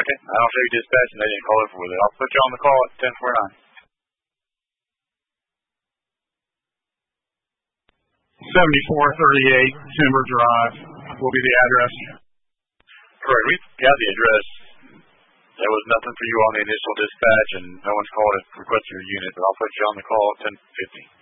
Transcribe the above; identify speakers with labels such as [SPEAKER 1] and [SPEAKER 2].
[SPEAKER 1] Okay, I'll show you dispatch, and they didn't call it for it. I'll put you on the call at 10:49.
[SPEAKER 2] 7438 Timber Drive will be the address.
[SPEAKER 1] Correct. We've got the address. There was nothing for you on the initial dispatch, and no one's called it requesting your unit, but I'll put you on the call at 10:50.